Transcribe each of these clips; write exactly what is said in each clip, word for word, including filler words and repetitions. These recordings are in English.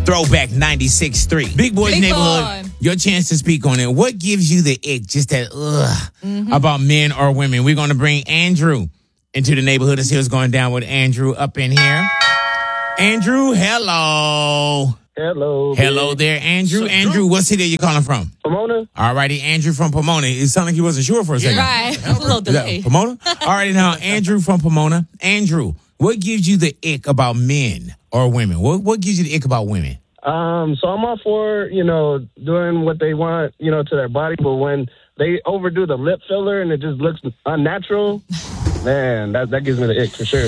Throwback ninety-six point three. Big Boys Big Neighborhood. Boy. Your chance to speak on it. What gives you the ick, just that ugh, Mm-hmm. about men or women? We're going to bring Andrew into the neighborhood and see what's going down with Andrew up in here. Andrew, hello. Hello. Hello there, Andrew. Andrew, what city are you calling from? Pomona? All righty, Andrew from Pomona. It sounded like he wasn't sure for a second. Right. A little Is that delay. Pomona? All righty, now, Andrew from Pomona. Andrew, what gives you the ick about men or women? What What gives you the ick about women? Um, so I'm all for, you know, doing what they want, you know, to their body, but when they overdo the lip filler and it just looks unnatural, man, that that gives me the ick for sure.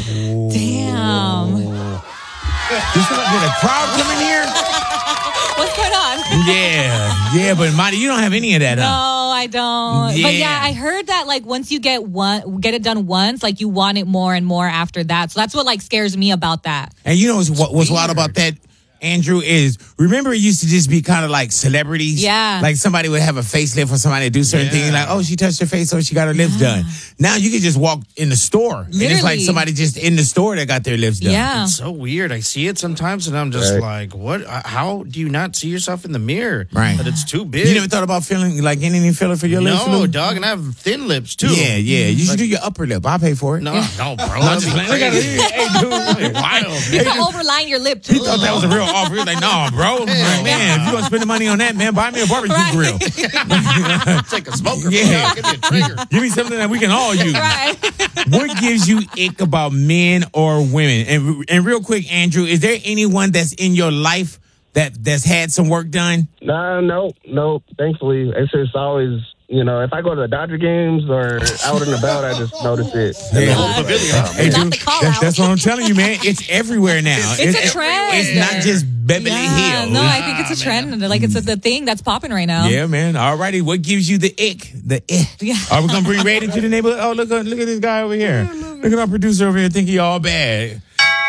Damn. Just did a crowd come in here? What's going on? Yeah, yeah, but Marty, you don't have any of that, No, huh? I don't. Yeah. But yeah, I heard that like once you get one, get it done once, like you want it more and more after that. So that's what like scares me about that. And you know what's, what, what's wild about that, Andrew, is remember it used to just be kind of like celebrities? Yeah. Like somebody would have a facelift or somebody to do certain Yeah. things. Like, oh, she touched her face, so she got her lips done. Now you can just walk in the store. And it's like Literally. somebody just in the store that got their lips done. Yeah. It's so weird. I see it sometimes, and I'm just Right. like, "What? uh, How do you not see yourself in the mirror? Right. That it's too big." You never thought about feeling like getting any filler for your lips? no, Lou? dog, and I have thin lips too. Yeah, yeah. You should do your upper lip. I'll pay for it. No, no, bro. I'm That'd just be playing. Look at crazy. it. Hey, dude. That'd be wild. You can overline your lip too. He thought that was a real offer. He was like, no, bro. I'm like, man, if you're going to spend the money on that, man, buy me a barbecue Right. grill. Take a smoker. Yeah. Yeah, give me a trigger. Give me something that we can all use. Right. What gives you ick about men or women? And and real quick, Andrew, is there anyone that's in your life that that's had some work done? Nah, no, no, thankfully. It's just always, you know, if I go to the Dodger games or out and about, I just notice it. Yeah. Hey, Not dude, the call that's, out. that's what I'm telling you, man. It's everywhere now. It's a trend. It's not just Beverly Yeah, Hills. no, I think it's a trend. Like it's a, the thing that's popping right now. Yeah, man. All righty. What gives you the ick? The ick. Yeah. Are we gonna bring Red into the neighborhood? Oh, look, look at this guy over here. Look at our producer over here. Think he all bad.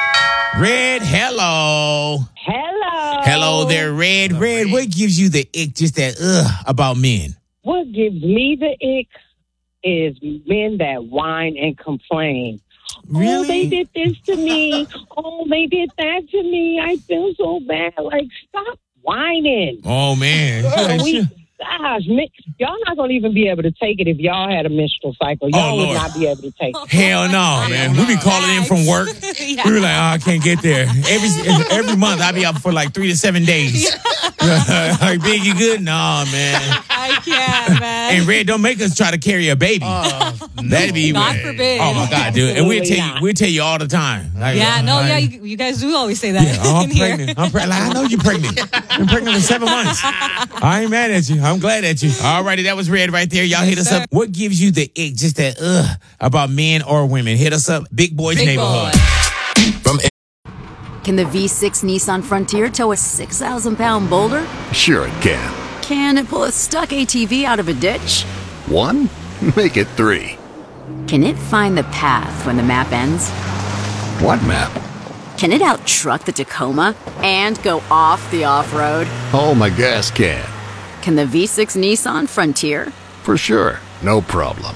Red, hello. Hello. Hello there, Red. Red, what gives you the ick? Just that ugh about men. What gives me the ick is men that whine and complain. Oh, Really? they did this to me. Oh, they did that to me. I feel so bad. Like, stop whining. Oh man. Girl, we, gosh, man, y'all not going to even be able to take it if y'all had a menstrual cycle. Y'all Oh, would Lord. not be able to take it. Hell no, man. We be calling in from work. Yeah. We were like, oh, I can't get there. Every every month I be up for like three to seven days. Like, Big, you good? No, man. I can't, man. And Red, don't make us try to carry a baby. That'd be God forbid. Oh my God, dude. And we'll tell you, Absolutely we'll tell you all the time. Like, yeah, no, like, yeah, you, you guys do always say that yeah, oh, I'm in here. pregnant. I'm pregnant. Like, I know you're pregnant. Been pregnant for seven months. I ain't mad at you. I'm glad at you. All righty, that was Red right there. Y'all hit us sir. up. What gives you the ick? Just that ugh about men or women? Hit us up. Big Boys Big Neighborhood. boy. Can the V six Nissan Frontier tow a six thousand pound boulder? Sure it can. Can it pull a stuck A T V out of a ditch? One? Make it three. Can it find the path when the map ends? What map? Can it out-truck the Tacoma and go off the off-road? Oh, my gas can. Can the V six Nissan Frontier? For sure. No problem.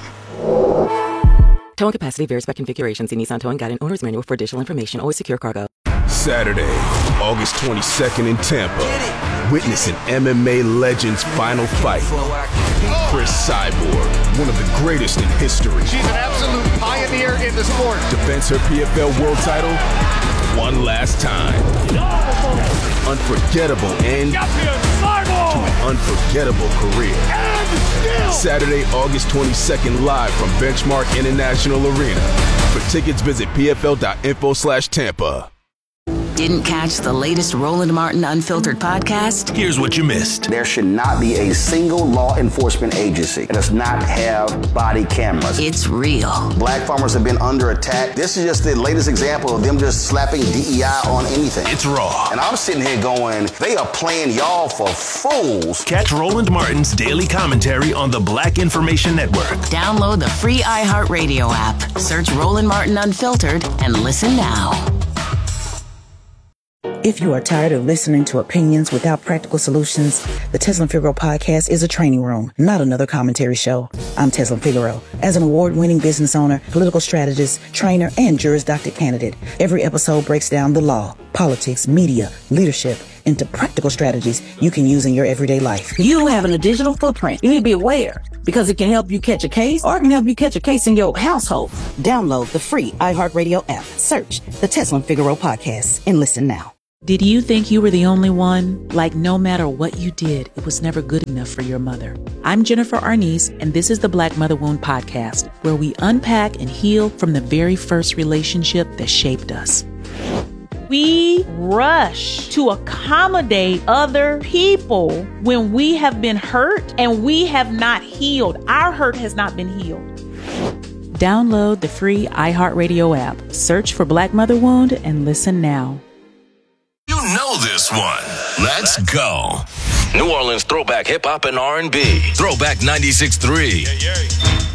Towing capacity varies by configuration. See Nissan Towing Guide and Owner's Manual for additional information. Always secure cargo. Saturday, August twenty-second in Tampa. Witness an M M A legend's final fight. Chris Cyborg, one of the greatest in history. She's an absolute pioneer in the sport. Defends her P F L world title one last time. Unforgettable end to an unforgettable career. Saturday, August twenty-second, live from Benchmark International Arena. For tickets, visit pfl.info slash Tampa. Didn't catch the latest Roland Martin Unfiltered podcast? Here's what you missed. There should not be a single law enforcement agency that does not have body cameras. It's real. Black farmers have been under attack. This is just the latest example of them just slapping D E I on anything. It's raw. And I'm sitting here going, they are playing y'all for fools. Catch Roland Martin's daily commentary on the Black Information Network. Download the free iHeartRadio app. Search Roland Martin Unfiltered and listen now. If you are tired of listening to opinions without practical solutions, the Tesla Figaro podcast is a training room, not another commentary show. I'm Tesla Figaro. As an award-winning business owner, political strategist, trainer, and Juris Doctor candidate, every episode breaks down the law, politics, media, leadership, into practical strategies you can use in your everyday life. You having a digital footprint, you need to be aware because it can help you catch a case or it can help you catch a case in your household. Download the free iHeartRadio app. Search the Tesla and Figaro podcast and listen now. Did you think you were the only one? Like no matter what you did, it was never good enough for your mother. I'm Jennifer Arnice, and this is the Black Mother Wound Podcast, where we unpack and heal from the very first relationship that shaped us. We rush to accommodate other people when we have been hurt and we have not healed. Our hurt has not been healed. Download the free iHeartRadio app. Search for Black Mother Wound and listen now. You know this one. Let's go. New Orleans throwback hip hop and R and B. Throwback ninety-six point three. Yeah, yeah.